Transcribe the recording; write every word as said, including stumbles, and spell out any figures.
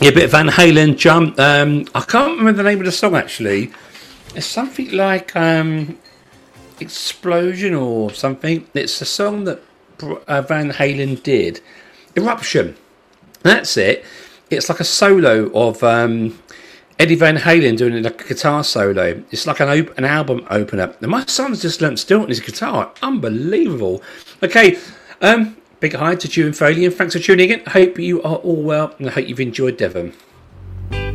Yeah, a bit of Van Halen jump. Um, I can't remember the name of the song actually. It's something like um, Explosion or something. It's a song that uh, Van Halen did. Eruption. That's it. It's like a solo of um, Eddie Van Halen doing like a guitar solo. It's like an op- an album opener. And my son's just learnt still on his guitar. Unbelievable. Okay. Um, big hi to June Foley and thanks for tuning in. I hope you are all well and I hope you've enjoyed Devon.